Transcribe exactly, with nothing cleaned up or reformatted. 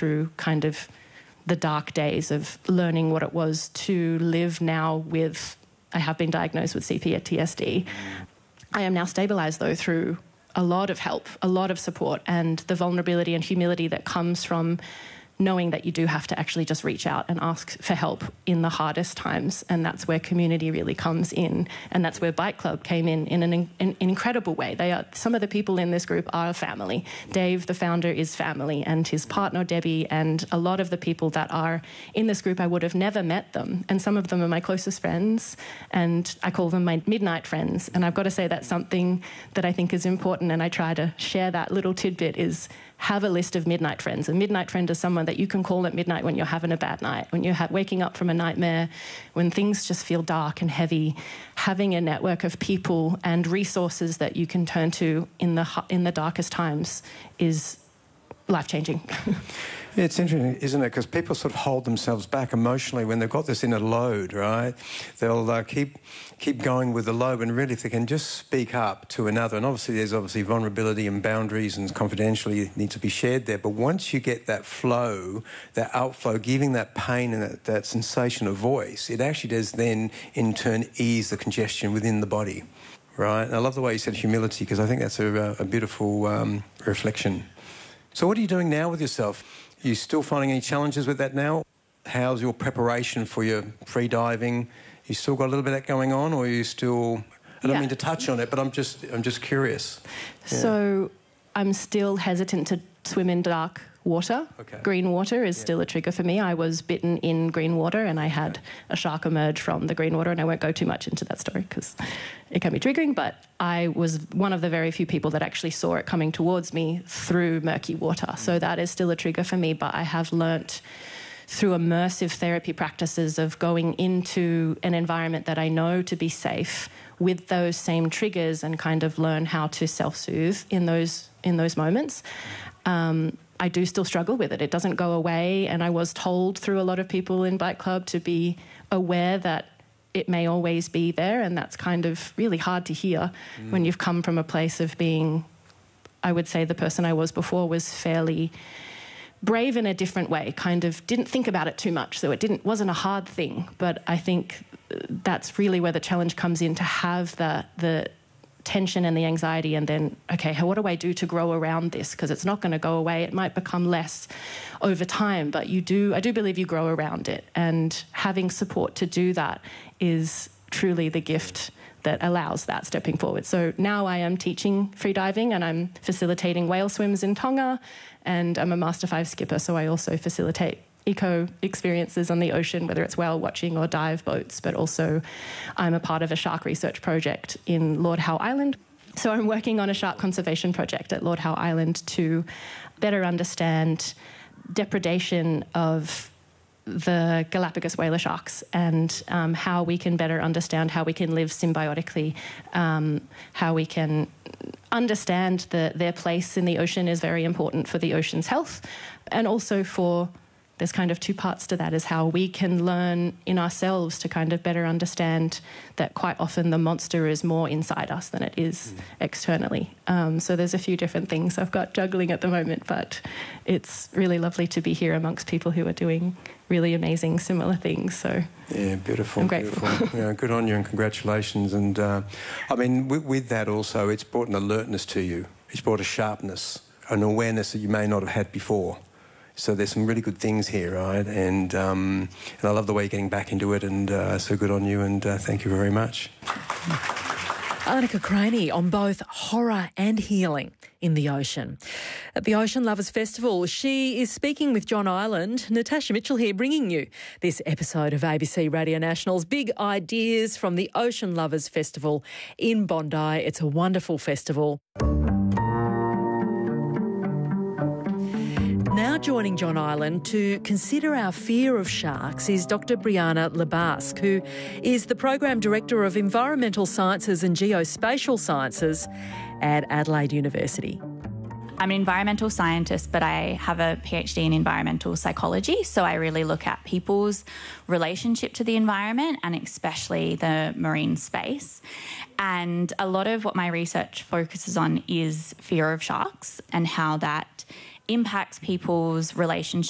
through kind of the dark days of learning what it was to live now with, I have been diagnosed with C P T S D. I am now stabilised, though, through a lot of help, a lot of support, and the vulnerability and humility that comes from knowing that you do have to actually just reach out and ask for help in the hardest times. And that's where community really comes in. And that's where Bike Club came in in an, in an incredible way. They are, some of the people in this group are family. Dave, the founder, is family, and his partner, Debbie, and a lot of the people that are in this group, I would have never met them. And some of them are my closest friends, and I call them my midnight friends. And I've got to say that's something that I think is important, and I try to share that little tidbit, is have a list of midnight friends. A midnight friend is someone that you can call at midnight when you're having a bad night, when you're ha- waking up from a nightmare, when things just feel dark and heavy. Having a network of people and resources that you can turn to in the in the darkest times is life-changing. Yeah, it's interesting, isn't it? Because people sort of hold themselves back emotionally when they've got this inner load, right? They'll uh, keep keep going with the load, and really if they can just speak up to another, and obviously there's obviously vulnerability and boundaries and confidentiality need to be shared there, but once you get that flow, that outflow, giving that pain and that, that sensation of voice, it actually does then in turn ease the congestion within the body, right? And I love the way you said humility, because I think that's a, a beautiful um, reflection. So what are you doing now with yourself? Are you still finding any challenges with that now? How's your preparation for your free diving? You still got a little bit of that going on, or are you still... I don't yeah. mean to touch on it, but I'm just I'm just curious. Yeah. So I'm still hesitant to swim in dark water. Okay. Green water is yeah. still a trigger for me. I was bitten in green water, and I had okay. a shark emerge from the green water, and I won't go too much into that story because it can be triggering, but I was one of the very few people that actually saw it coming towards me through murky water. So that is still a trigger for me, but I have learnt through immersive therapy practices of going into an environment that I know to be safe with those same triggers and kind of learn how to self-soothe in those in those moments. Um, I do still struggle with it. It doesn't go away, and I was told through a lot of people in Bike Club to be aware that it may always be there, and that's kind of really hard to hear mm. when you've come from a place of being, I would say the person I was before was fairly brave in a different way, kind of didn't think about it too much, so it didn't wasn't a hard thing. But I think that's really where the challenge comes in, to have the the tension and the anxiety, and then, okay, what do I do to grow around this? Because it's not going to go away. It might become less over time, but you do, I do believe you grow around it. And having support to do that is truly the gift that allows that stepping forward. So now I am teaching freediving, and I'm facilitating whale swims in Tonga, and I'm a Master five skipper, so I also facilitate eco experiences on the ocean, whether it's whale watching or dive boats, but also I'm a part of a shark research project in Lord Howe Island. So I'm working on a shark conservation project at Lord Howe Island to better understand depredation of the Galapagos whaler sharks, and um, how we can better understand how we can live symbiotically, um, how we can understand that their place in the ocean is very important for the ocean's health, and also for, there's kind of two parts to that, is how we can learn in ourselves to kind of better understand that quite often the monster is more inside us than it is mm. externally. Um, so there's a few different things I've got juggling at the moment, but it's really lovely to be here amongst people who are doing really amazing similar things. So yeah, beautiful. I'm grateful. Beautiful. Yeah, good on you, and congratulations. And uh, I mean, with, with that also, it's brought an alertness to you. It's brought a sharpness, an awareness that you may not have had before. So there's some really good things here, right? And um, and I love the way you're getting back into it, and uh, so good on you, and uh, thank you very much. Arnika Craney on both horror and healing in the ocean. At the Ocean Lovers Festival, she is speaking with John Ireland. Natasha Mitchell here, bringing you this episode of A B C Radio National's Big Ideas from the Ocean Lovers Festival in Bondi. It's a wonderful festival. Now joining John Ireland to consider our fear of sharks is Doctor Brianna Lebasque, who is the Program Director of Environmental Sciences and Geospatial Sciences at Adelaide University. I'm an environmental scientist, but I have a PhD in environmental psychology, so I really look at people's relationship to the environment, and especially the marine space. And a lot of what my research focuses on is fear of sharks and how that impacts people's relationship